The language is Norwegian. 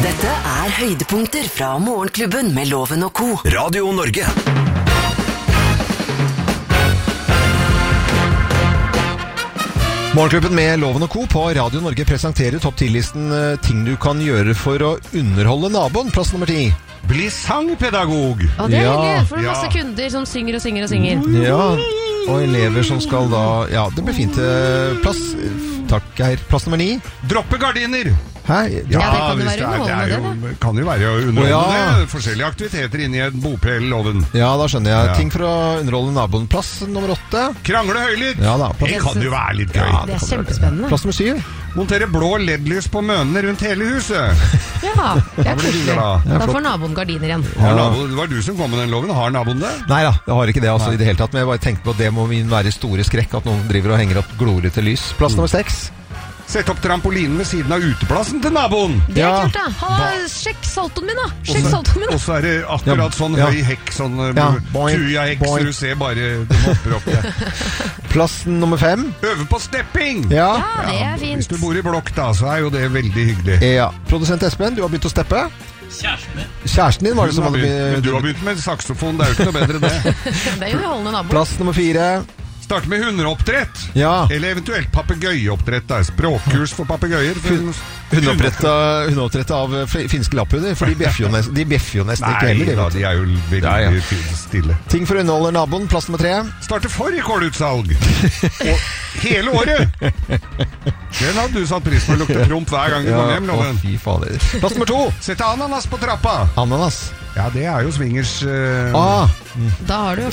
Dette høydepunkter fra Morgenklubben med Loven og Co. Radio Norge. Morgenklubben med Loven og Co. på Radio Norge presenterer topp 10-listen ting du kan gjøre for å underholde naboen. Plass nummer 10. Bli sangpedagog. Og det hyggelig, for masse kunder som synger og synger og synger. Ja, og elever som skal da... Ja, det blir fint. Plass... Takk, Geir. Plass nummer 9. Droppe gardiner. Hæ? Ja, det kan jo være underholdende, det. Kan jo være underholdende. Forskjellige aktiviteter inni en bopel, Loven. Ja, da skjønner jeg. Ja. Ting for å underholde naboen. Plass nummer 8. Krangle høylytt. Ja da. Det kan jo være litt gøy. Ja, Det kjempespennende. Plass nummer 7. Montere blå LED-lys på mønene rundt hele huset. Ja, det blir koselig. det da. Da får naboen gardiner igjen. Det var du som kom med den loven. Har naboen det? Nei da, jeg har ikke det altså, i det hele tatt. Men jeg bare tenkte på at det må min være store skrekk at noen driver og henger opp glorete lys. Plass nummer 6. Sett opp trampolinen ved siden av uteplassen til naboen. Det Ja. kult, da. Sjekk saltoen min, da. Sjekk saltoen min, da. Og så er det akkurat sånn Ja. høy hekk, sånn Ja. Boing, tuja-hekk, så boing. du ser bare det hopper opp det. Plass nummer 5. Øve på stepping! Ja. Ja, det er Hvis fint. du bor i blokk da, så er jo det veldig hyggelig. Ja. Produsent Espen, du har begynt å steppe. Kjæresten din var det som hadde Men du har begynt. begynt med saksofon, det er jo ikke noe bedre det. Det er jo underholdende naboer. Plass nummer 4. Starte med hundeoppdrett. Ja. Eller eventuelt papegøyeoppdrett. Språkkurs for papegøyer. Hundeoppdrett av finske lapphunder, for de bjeffer jo nesten ikke Nei, heller. da, vet du. de er jo veldig Ja. stille. Ting for å underholde naboen. Plass nummer 3. Starte fårikålutsalg. Og hele året! Den hadde du satt pris på å lukte promp hver gang du kom hjem, Loven. Fy fader. Plass nummer 2. Sette ananas på trappa. Ananas. Ja, det er jo swingers... Ah, Da har du jo